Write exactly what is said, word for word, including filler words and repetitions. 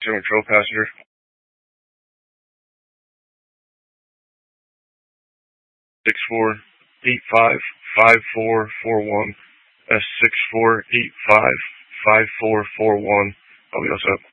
German Trail passenger. Six four eight five five four four one. S six four eight five five four four one. I'll be all set.